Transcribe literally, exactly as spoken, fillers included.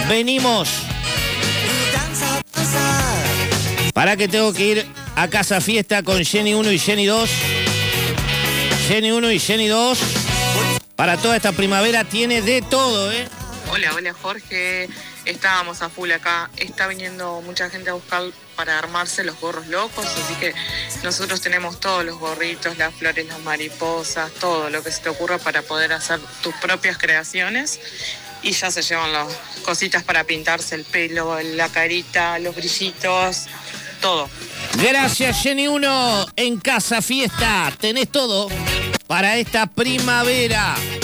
venimos. Para que tengo que ir a Casa Fiesta con Jenny uno y Jenny dos. Jenny uno y Jenny dos. Para toda esta primavera tiene de todo, ¿eh? Hola, hola Jorge. Estábamos a full acá. Está viniendo mucha gente a buscar para armarse los gorros locos, así que nosotros tenemos todos los gorritos, las flores, las mariposas, todo lo que se te ocurra para poder hacer tus propias creaciones. Y ya se llevan las cositas para pintarse el pelo, la carita, los brillitos, todo. Gracias, Jenny uno. En Casa Fiesta tenés todo para esta primavera.